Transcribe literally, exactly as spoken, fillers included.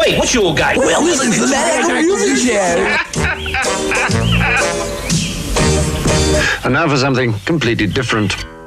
Wait, what's your game? Well, this is the Mad Eagle Music Show. And now for something completely different.